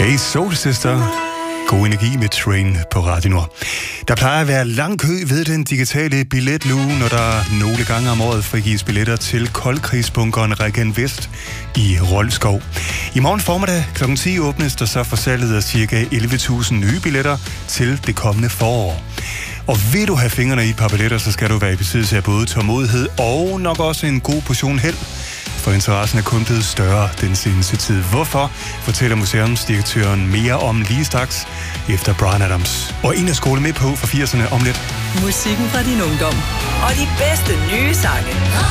Hey Soul Sister. God energi med Train på Radio Nord. Der plejer at være lang kø ved den digitale billetluge, når der nogle gange om året frigives billetter til koldkrigsbunkeren Regen Vest i Rolskov. I morgen formiddag kl. 10 åbnes der så for salget af ca. 11.000 nye billetter til det kommende forår. Og vil du have fingrene i et par billetter, så skal du være i besiddelse af både tålmodighed og nok også en god portion held. For interessen er kun blevet større den seneste tid. Hvorfor, fortæller museumsdirektøren mere om lige straks efter Bryan Adams. Og en af skole med på for 80'erne om lidt. Musikken fra din ungdom. Og de bedste nye sange.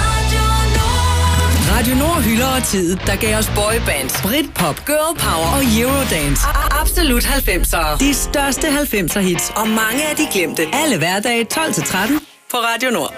Radio Nord hylder tid, der gav os boybands, Britpop, girl power og Eurodance. Absolut 90'ere. De største 90'er hits og mange af de glemte. Alle hverdage 12-13 på Radio Nord.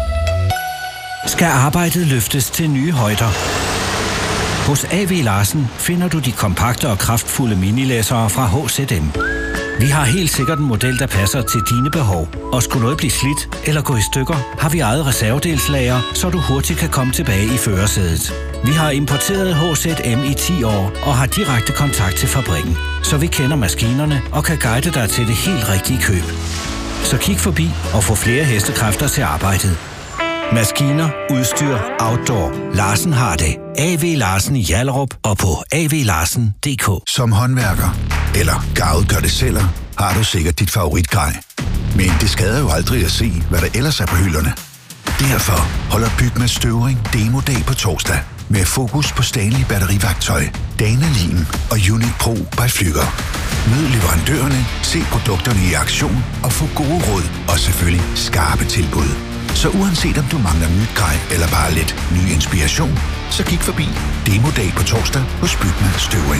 Skal arbejdet løftes til nye højder? Hos A.V. Larsen finder du de kompakte og kraftfulde minilæssere fra HZM. Vi har helt sikkert en model, der passer til dine behov. Og skulle noget blive slidt eller gå i stykker, har vi eget reservedelslager, så du hurtigt kan komme tilbage i førersædet. Vi har importeret HZM i 10 år og har direkte kontakt til fabrikken. Så vi kender maskinerne og kan guide dig til det helt rigtige køb. Så kig forbi og få flere hestekræfter til arbejdet. Maskiner, udstyr, outdoor. Larsen har det. A.V. Larsen i Hjallerup og på avlarsen.dk. Som håndværker eller garvet gør det selv, har du sikkert dit favoritgrej. Men det skader jo aldrig at se, hvad der ellers er på hylderne. Derfor holder Bygma Støvring Demo-dag på torsdag med fokus på Stanley batteriværktøj, Dana-Lim og Unit Pro by Flügger. Mød leverandørerne, se produkterne i aktion og få gode råd og selvfølgelig skarpe tilbud. Så uanset om du mangler nyt grej eller bare lidt ny inspiration, så kig forbi Demo-dag på torsdag hos Bygma Støvring.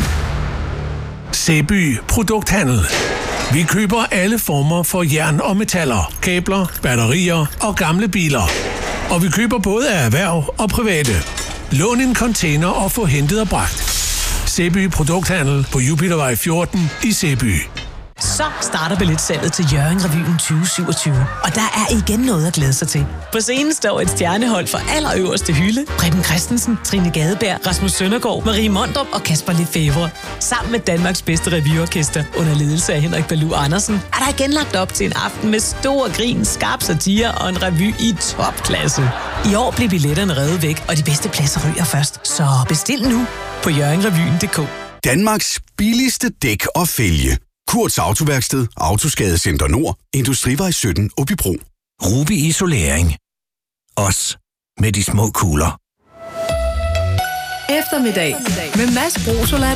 Sæby Produkthandel. Vi køber alle former for jern og metaller, kabler, batterier og gamle biler. Og vi køber både af erhverv og private. Lån en container og få hentet og bragt. Sæby Produkthandel på Jupitervej 14 i Sæby. Så starter billetsalget til Hjørring Revyen 2027. Og der er igen noget at glæde sig til. På scenen står et stjernehold fra allerøverste hylde. Preben Christensen, Trine Gadeberg, Rasmus Søndergaard, Marie Mondrup og Kasper Lefevre. Sammen med Danmarks bedste revyorkester under ledelse af Henrik Balou Andersen, er der igen lagt op til en aften med stor grin, skarp satire og en revy i topklasse. I år bliver billetterne revet væk, og de bedste pladser ryger først. Så bestil nu på hjørringrevyen.dk. Danmarks billigste dæk og fælge. Kurts Autoværksted, Autoskadecenter Nord, Industrivej 17, Åbybro. Ruby Isolering. Os med de små kugler. Eftermiddag med Mads Brosolat